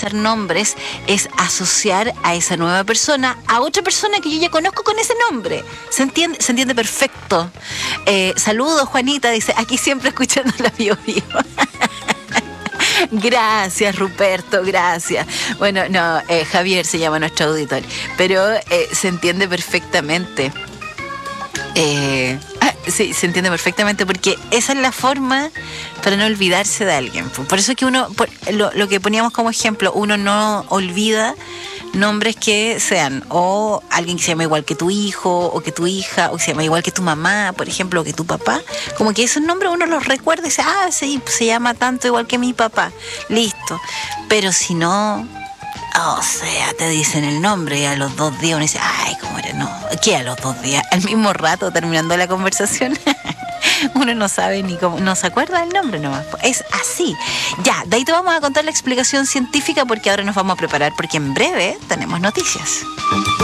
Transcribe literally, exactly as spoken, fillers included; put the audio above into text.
utilizar nombres es asociar a esa nueva persona a otra persona que yo ya conozco con ese nombre. ¿Se entiende? Se entiende perfecto. Eh, saludos, Juanita, dice, aquí siempre escuchando la Bio Bio. Gracias, Ruperto, gracias. Bueno, no, eh, Javier se llama nuestro auditor, pero eh, se entiende perfectamente. Eh, ah, sí, se entiende perfectamente porque esa es la forma para no olvidarse de alguien. Por eso es que uno, por, lo, lo que poníamos como ejemplo, uno no olvida nombres que sean o alguien que se llama igual que tu hijo o que tu hija, o que se llama igual que tu mamá, por ejemplo, o que tu papá. Como que esos nombres uno los recuerda y dice, ah, sí, se llama tanto igual que mi papá. Listo. Pero si no, o sea, te dicen el nombre y a los dos días uno dice, ay, ¿cómo era? No, ¿qué a los dos días? Al mismo rato, terminando la conversación, uno no sabe ni cómo, no se acuerda del nombre nomás. Es así. Ya, de ahí te vamos a contar la explicación científica porque ahora nos vamos a preparar porque en breve tenemos noticias.